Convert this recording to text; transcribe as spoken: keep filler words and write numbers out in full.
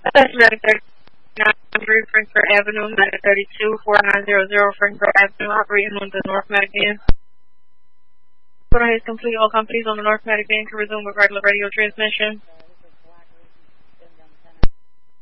That's Medic thirty-nine, Frankfurt Avenue, Medic thirty-two, four nine zero zero, Frankfurt Avenue, operating on the North Medic van. Photo has complete. All companies on the North Medic van can resume with regular radio transmission.